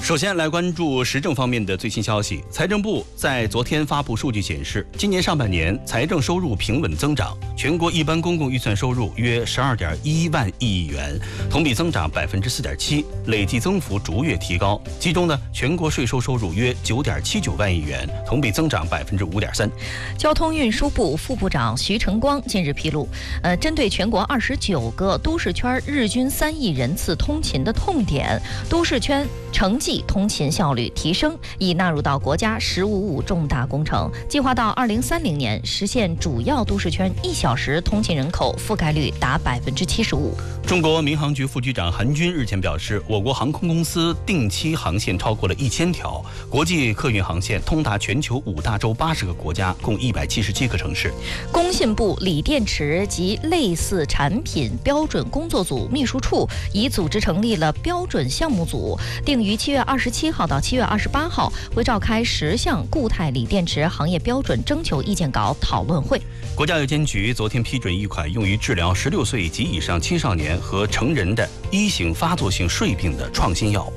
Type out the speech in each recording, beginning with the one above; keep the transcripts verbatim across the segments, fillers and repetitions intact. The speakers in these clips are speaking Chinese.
首先来关注时政方面的最新消息。财政部在昨天发布数据显示，今年上半年财政收入平稳增长，全国一般公共预算收入约十二点一万亿元，同比增长百分之四点七，累计增幅逐月提高。其中呢，全国税收收入约九点七九万亿元，同比增长百分之五点三。 交通运输部副部长徐成光近日披露，呃，针对全国二十九个都市圈日均三亿人次通勤的痛点，都市圈城际通勤效率提升，已纳入到国家“十五五”重大工程，计划到二零三零年实现主要都市圈一小时通勤人口覆盖率达百分之七十五。 中国民航局副局长韩军日前表示，我国航空公司定期航线超过了一千条，国际客运航线通达全球五大洲八十个国家，共一百七十七个城市。 工信部锂电池及类似产品标准工作组秘书处已组织成立了标准项目组，定于七月二十七号到七月二十八号会召开十项固态锂电池行业标准征求意见稿讨论会。 国家药监局昨天批准一款用于治疗十六岁及以上青少年和成人的一型发作性睡病的创新药。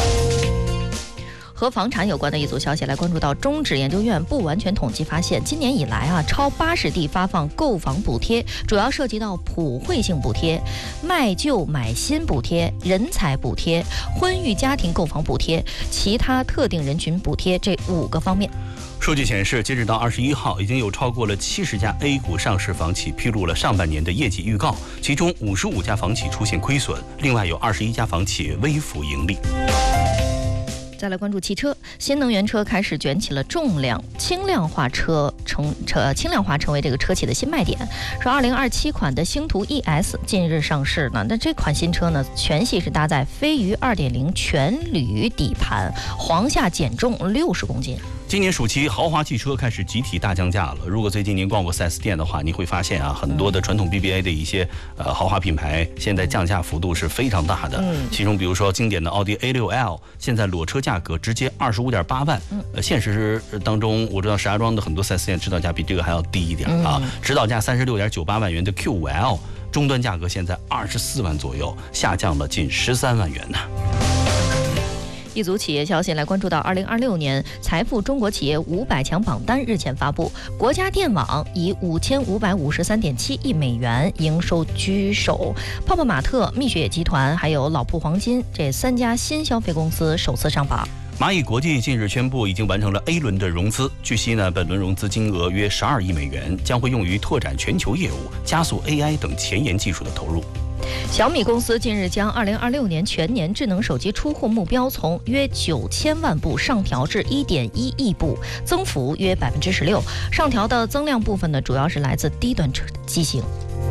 和房产有关的一组消息来关注到，中指研究院不完全统计发现，今年以来啊，超八十地发放购房补贴，主要涉及到普惠性补贴、卖旧买新补贴、人才补贴、婚育家庭购房补贴、其他特定人群补贴这五个方面。 数据显示，截止到二十一号，已经有超过了七十家 A 股上市房企披露了上半年的业绩预告，其中五十五家房企出现亏损，另外有二十一家房企微幅盈利。 再来关注汽车，新能源车开始卷起了重量，轻量化车成车轻量化成为这个车企的新卖点。说二零二七款的星途 E S 近日上市呢，那这款新车呢，全系是搭载飞鱼 二点零 全铝底盘，簧下减重六十公斤。 今年暑期，豪华汽车开始集体大降价了。如果最近您逛过 四 S 店的话，你会发现啊，很多的传统 B B A 的一些呃豪华品牌，现在降价幅度是非常大的。嗯，其中比如说经典的奥迪 A 六 L， 现在裸车价格直接二十五点八万。嗯，呃，现实当中，我知道石家庄的很多 四 S 店指导价比这个还要低一点啊，指导价三十六点九八万元的 Q 五 L， 终端价格现在二十四万左右，下降了近十三万元呢。 一组企业消息来关注到，二零二六年财富中国企业五百强榜单日前发布，国家电网以五千五百五十三点七亿美元营收居首，泡泡玛特、蜜雪集团还有老铺黄金这三家新消费公司首次上榜。 蚂蚁国际近日宣布，已经完成了 A 轮的融资。据悉呢，本轮融资金额约十二亿美元，将会用于拓展全球业务，加速 A I 等前沿技术的投入。 小米公司近日将二零二六年全年智能手机出货目标从约九千万部上调至一点一亿部，增幅约百分之十六。上调的增量部分呢，主要是来自低端机型。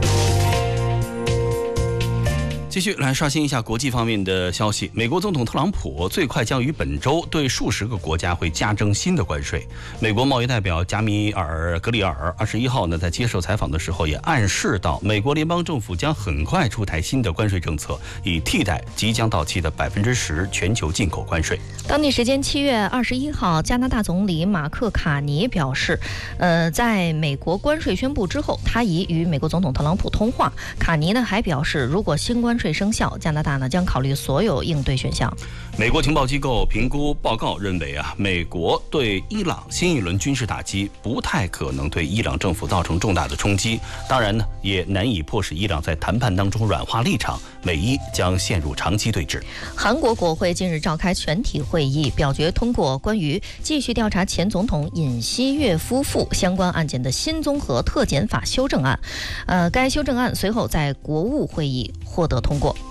继续来刷新一下国际方面的消息。美国总统特朗普最快将于本周对数十个国家会加征新的关税。美国贸易代表加米尔·格里尔二十一号呢，在接受采访的时候也暗示到，美国联邦政府将很快出台新的关税政策，以替代即将到期的百分之十全球进口关税。 当地时间七月二十一号，加拿大总理马克·卡尼表示，呃，在美国关税宣布之后，他已与美国总统特朗普通话。卡尼呢还表示，如果新关税生效，加拿大呢将考虑所有应对选项。 美国情报机构评估报告认为啊，美国对伊朗新一轮军事打击不太可能对伊朗政府造成重大的冲击，当然呢，也难以迫使伊朗在谈判当中软化立场，美伊将陷入长期对峙。 韩国国会近日召开全体会议，表决通过关于继续调查前总统尹锡悦夫妇相关案件的新综合特检法修正案。呃，该修正案随后在国务会议获得通过。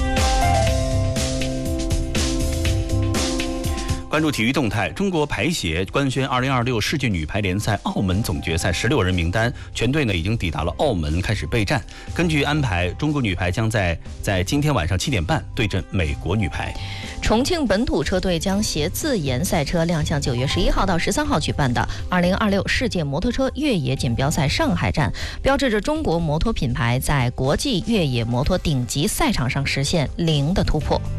关注体育动态，中国排协官宣二零二六世界女排联赛澳门总决赛十六人名单，全队呢已经抵达了澳门开始备战。根据安排，中国女排将在在今天晚上七点半对阵美国女排。 重庆本土车队将携自研赛车亮相九月十一号到十三号举办的二零二六世界摩托车越野锦标赛上海站，标志着中国摩托品牌在国际越野摩托顶级赛场上实现零的突破。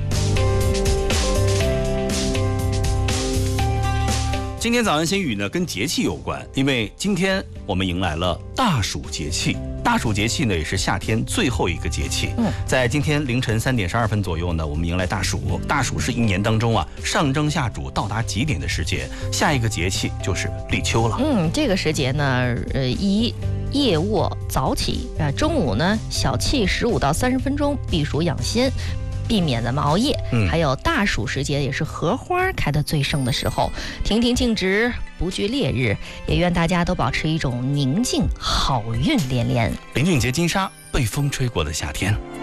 今天早安新语呢跟节气有关，因为今天我们迎来了大暑节气。 大暑节气呢，也是夏天最后一个节气。嗯，在今天凌晨三点十二分左右呢，我们迎来大暑。大暑是一年当中啊上蒸下煮到达极点的时节，下一个节气就是立秋了。 嗯，这个时节呢，呃，宜夜卧早起，呃，中午呢小憩十五到三十分钟，避暑养心。避免咱们熬夜，嗯，还有大暑时节也是荷花开得最盛的时候，亭亭净植，不惧烈日，也愿大家都保持一种宁静，好运连连。 林俊杰金沙被风吹过的夏天。